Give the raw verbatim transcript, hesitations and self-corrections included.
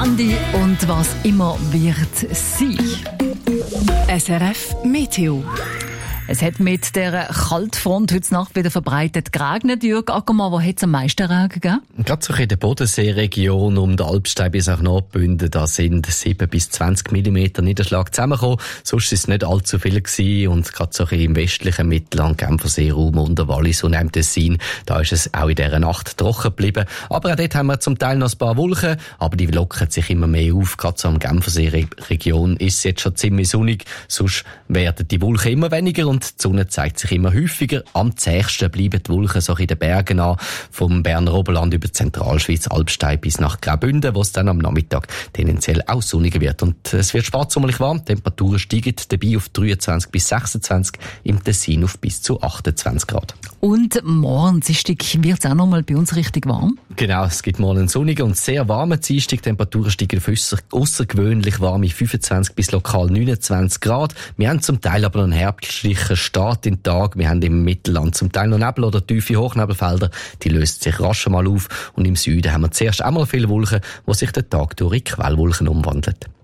Andi und was immer wird sein. S R F Meteo. Es hat mit der Kaltfront heute Nacht wieder verbreitet geregnet. Jürg Ackermann, wo hat es am meisten Regen gegeben? Gerade so in der Bodenseeregion um den Alpstein bis nach Nordbünden, da sind sieben bis zwanzig Millimeter Niederschlag zusammengekommen. Sonst war es nicht allzu viel gewesen. Und gerade so im westlichen Mittelland, Genfersee-Raum, Unterwallis und im Tessin, da ist es auch in dieser Nacht trocken geblieben. Aber auch dort haben wir zum Teil noch ein paar Wolken, aber die lockern sich immer mehr auf. Gerade so am Genfersee-Region ist es jetzt schon ziemlich sonnig. Sonst werden die Wolken immer weniger und die Sonne zeigt sich immer häufiger. Am zähigsten bleiben die Wolken so in den Bergen an, vom Berner Oberland über Zentralschweiz, Alpstein bis nach Graubünden, wo es dann am Nachmittag tendenziell auch sonniger wird. Und es wird spätsommerlich warm, die Temperaturen steigen dabei auf dreiundzwanzig bis sechsundzwanzig, im Tessin auf bis zu achtundzwanzig Grad. Und morgen Dienstag wird es auch noch mal bei uns richtig warm? Genau, es gibt morgen einen sonnigen und sehr warmen Dienstag. Die Temperaturen steigen auf aussergewöhnlich warme fünfundzwanzig bis lokal neunundzwanzig Grad. Wir haben zum Teil aber noch einen herbstlichen Start in den Tag. Wir haben im Mittelland zum Teil noch Nebel oder tiefe Hochnebelfelder. Die lösen sich rasch mal auf. Und im Süden haben wir zuerst einmal viele Wolken, die sich den Tag durch in Quellwolken umwandeln.